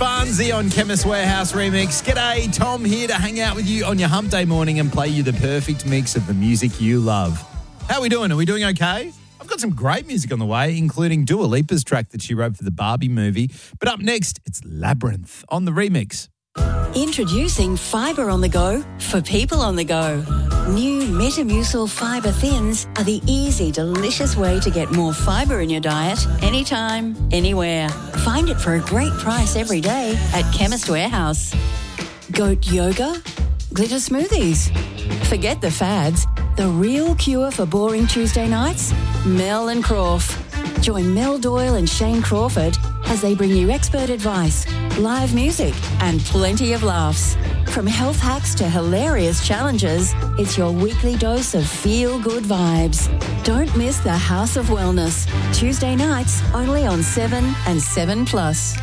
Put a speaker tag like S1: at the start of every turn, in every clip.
S1: Fonzie on Chemist Warehouse Remix. G'day, Tom here to hang out with you on your hump day morning and play you the perfect mix of the music you love. How are we doing? Are we doing okay? I've got some great music on the way, including Dua Lipa's track that she wrote for the Barbie movie. But up next, it's Labyrinth on the remix.
S2: Introducing Fibre on the Go for people on the go. New Metamucil Fibre Thins are the easy, delicious way to get more fibre in your diet anytime, anywhere. Find it for a great price every day at Chemist Warehouse. Goat yoga? Glitter smoothies? Forget the fads. The real cure for boring Tuesday nights? Mel and Crawf. Join Mel Doyle and Shane Crawford as they bring you expert advice, live music, and plenty of laughs. From health hacks to hilarious challenges, it's your weekly dose of feel-good vibes. Don't miss the House of Wellness. Tuesday nights, only on 7 and 7+.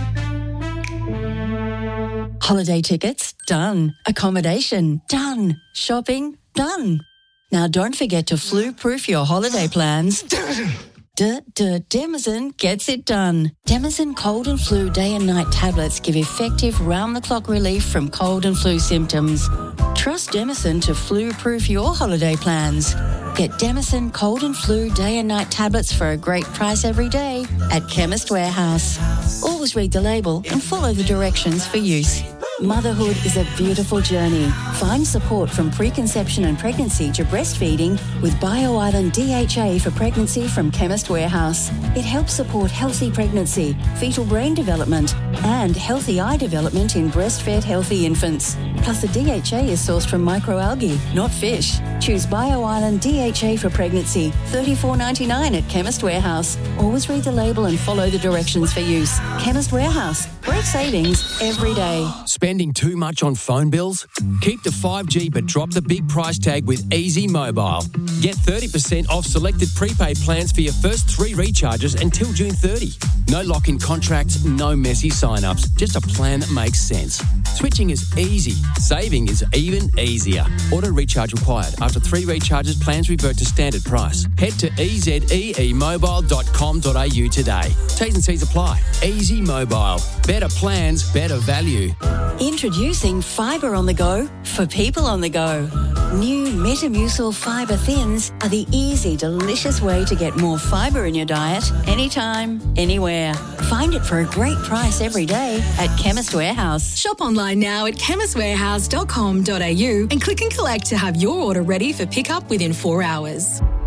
S2: Holiday tickets? Done. Accommodation? Done. Shopping? Done. Now don't forget to flu-proof your holiday plans. Demazin gets it done. Demazin cold and flu day and night tablets give effective round-the-clock relief from cold and flu symptoms. Trust Demazin to flu-proof your holiday plans. Get Demazin cold and flu day and night tablets for a great price every day at Chemist Warehouse. Always read the label and follow the directions for use. Motherhood is a beautiful journey. Find support from preconception and pregnancy to breastfeeding with BioIsland DHA for pregnancy from Chemist Warehouse. It helps support healthy pregnancy, fetal brain development, and healthy eye development in breastfed healthy infants. Plus, the DHA is sourced from microalgae, not fish. Choose BioIsland DHA for pregnancy, $34.99 at Chemist Warehouse. Always read the label and follow the directions for use. Chemist Warehouse. Great savings every day.
S3: Spending too much on phone bills? Keep the 5G but drop the big price tag with Easy Mobile. Get 30% off selected prepaid plans for your first 3 recharges until June 30. No lock-in contracts, no messy sign-ups, just a plan that makes sense. Switching is easy. Saving is even easier. Auto recharge required. After 3 recharges, plans revert to standard price. Head to ezeemobile.com.au today. T's and C's apply. Easy Mobile. Better plans, better value.
S2: Introducing Fibre on the Go for people on the go. New Metamucil Fibre Thins are the easy, delicious way to get more fibre in your diet anytime, anywhere. Find it for a great price every day at Chemist Warehouse.
S4: Shop online now at chemistwarehouse.com.au and click and collect to have your order ready for pickup within 4 hours.